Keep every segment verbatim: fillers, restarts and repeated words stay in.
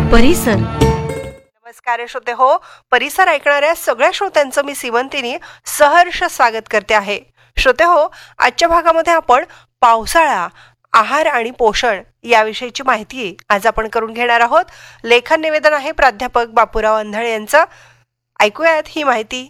परिसर. नमस्कार श्रोते हो, परिसर ऐकणाऱ्या सगळ्या श्रोत्यांचं मी सीमंतीनी सहर्ष स्वागत करते आहे. श्रोते हो, आजच्या भागामध्ये आपण पावसाळा, आहार आणि पोषण याविषयीची माहिती आज आपण करून घेणार आहोत. लेखन निवेदन आहे प्राध्यापक बापूराव अंधळे यांचं. ऐकूयात ही माहिती.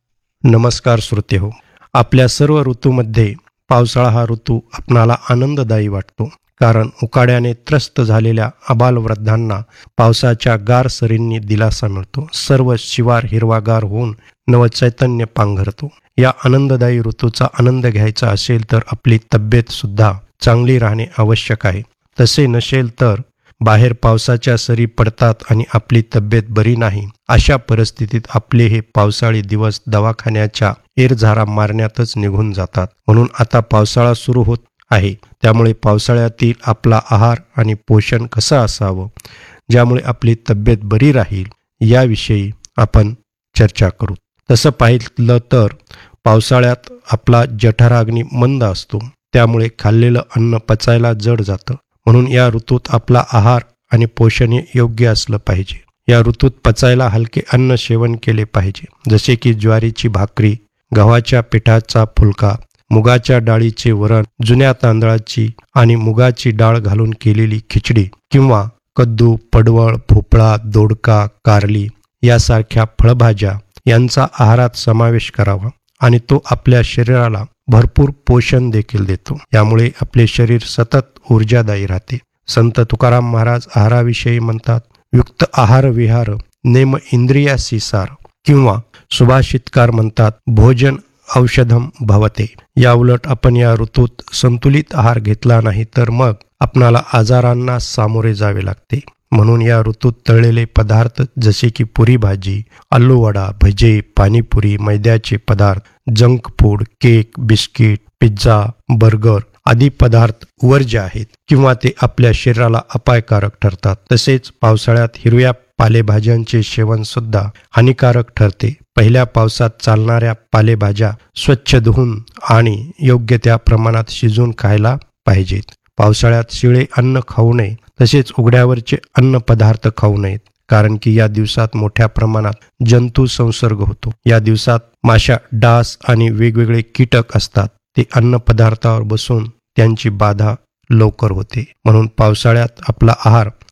नमस्कार श्रोते हो, आपल्या सर्व ऋतूमध्ये पावसाळा हा ऋतू आपणाला आनंददायी वाटतो, कारण उकाड्याने त्रस्त झालेल्या आबालवृद्धांना पावसाच्या गार सरींनी दिलासा मिळतो. सर्व शिवार हिरवागार होऊन नवचैतन्य पांघरतो. या आनंददायी ऋतूचा आनंद घ्यायचा असेल तर आपली तब्येत सुद्धा चांगली राहणे आवश्यक आहे. तसे नसेल तर बाहेर पावसाच्या सरी पडतात आणि आपली तब्येत बरी नाही. अशा परिस्थितीत आपले हे पावसाळी दिवस दवाखान्याच्या एरझारा मारण्यातच निघून जातात. म्हणून आता पावसाळा सुरू होत आहे, त्यामुळे पावसाळ्यातील आपला आहार आणि पोषण कसं असावं, ज्यामुळे आपली तब्येत बरी राहील, याविषयी आपण चर्चा करू. तसं पाहिलं तर पावसाळ्यात आपला जठराग्नी मंद असतो, त्यामुळे खाल्लेलं अन्न पचायला जड जातं. म्हणून या ऋतूत आपला आहार आणि पोषण हे योग्य असलं पाहिजे. या ऋतूत पचायला हलके अन्न सेवन केले पाहिजे, जसे की ज्वारीची भाकरी, गव्हाच्या पिठाचा फुलका, मुगाच्या डाळीचे वरण, जुन्या तांदळाची आणि मुगाची डाळ घालून केलेली खिचडी किंवा कद्दू, पडवळ, भोपळा, दोडका, कारली यासारख्या फळभाज्या यांचा आहारात समावेश करावा आणि तो आपल्या शरीराला भरपूर पोषण देखील देतो. यामुळे आपले शरीर सतत ऊर्जादायी राहते. संत तुकाराम महाराज आहाराविषयी म्हणतात, युक्त आहार विहार नेम इंद्रियासी सार, किंवा सुभाषितकार म्हणतात, भोजन औषधम भवते. या उलट आपण या ऋतूत संतुलित आहार घेतला नाही तर मग आपणाला आजारांना सामोरे जावे लागते. म्हणून या ऋतूत तळलेले पदार्थ जसे की पुरी भाजी, आलू वडा, भजे, पाणीपुरी, मैद्याचे पदार्थ, junk food, cake, biscuit, pizza, burger आदी पदार्थ वर्ज्य आहेत किंवा ते आपल्या शरीराला अपायकारक ठरतात. तसेच पावसाळ्यात हिरव्या पालेभाज्यांचे सेवन सुद्धा हानिकारक ठरते. पहिल्या पावसात चालणाऱ्या पालेभाज्या स्वच्छ धुवून आणि योग्य त्या प्रमाणात शिजवून खायला पाहिजेत. पावसाळ्यात शिळे अन्न खाऊ नये, तसेच उघड्यावरचे अन्न पदार्थ खाऊ नयेत, कारण की या दिवसात मोठ्या प्रमाणात जंतू संसर्ग होतो. या दिवसात माशा, डास आणि वेगवेगळे कीटक असतात. ते अन्न पदार्थावर बसून त्यांची बाधा लवकर होते. म्हणून पावसाळ्यात आपला आहार